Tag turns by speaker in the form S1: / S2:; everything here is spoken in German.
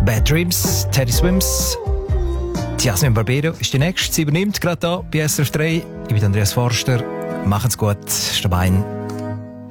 S1: Bad Dreams, Teddy Swims. Jasmin Barbero ist die nächste. Sie übernimmt gerade hier bei SRF 3. Ich bin Andreas Forster. Machen's gut. Stabein.